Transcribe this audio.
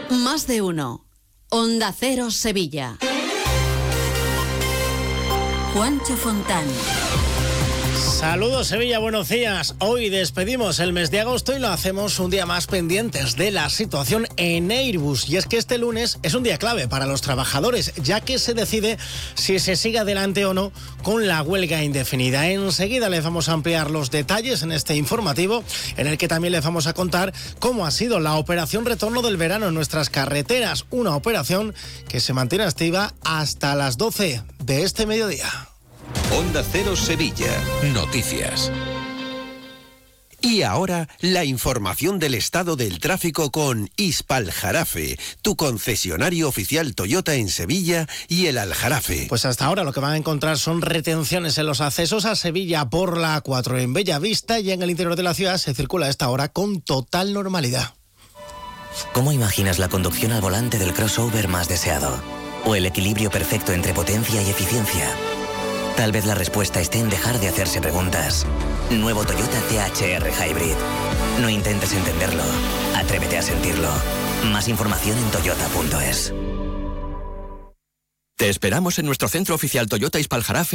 Más de uno. Onda Cero Sevilla. Juancho Fontán. Saludos Sevilla, buenos días. Hoy despedimos el mes de agosto y lo hacemos un día más pendientes de la situación en Airbus. Y es que este lunes es un día clave para los trabajadores, ya que se decide si se sigue adelante o no con la huelga indefinida. Enseguida les vamos a ampliar los detalles en este informativo, en el que también les vamos a contar cómo ha sido la operación retorno del verano en nuestras carreteras. Una operación que se mantiene activa hasta las 12 de este mediodía. Onda Cero Sevilla. Noticias. Y ahora, la información del estado del tráfico con Hispaljarafe, tu concesionario oficial Toyota en Sevilla y el Aljarafe. Pues hasta ahora lo que van a encontrar son retenciones en los accesos a Sevilla por la A4 en Bellavista, y en el interior de la ciudad se circula a esta hora con total normalidad. ¿Cómo imaginas la conducción al volante del crossover más deseado? ¿O el equilibrio perfecto entre potencia y eficiencia? Tal vez la respuesta esté en dejar de hacerse preguntas. Nuevo Toyota CHR Hybrid. No intentes entenderlo. Atrévete a sentirlo. Más información en toyota.es. Te esperamos en nuestro centro oficial Toyota Hispaljarafe